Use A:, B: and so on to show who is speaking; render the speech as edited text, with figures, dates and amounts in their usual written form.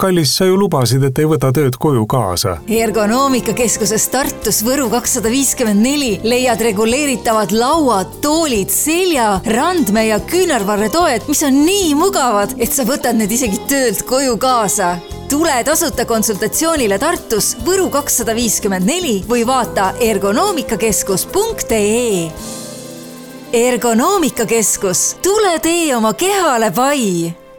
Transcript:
A: kallis, sa ju lubasid, et ei võta tööd koju kaasa.
B: Ergonoomikakeskuses Tartus Võru 254 leiad reguleeritavad lauad, toolid, selja, randme ja küünarvarretoed, mis on nii mugavad, et sa võtad need isegi töölt koju kaasa. Tule tasuta konsultatsioonile Tartus Võru 254 või vaata ergonoomikakeskus.ee. Ergonoomikakeskus, tule tee oma kehale pai!